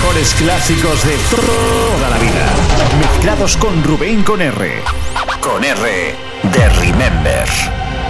mejores clásicos de toda la vida, mezclados con Rubén con R. Con R de Remember.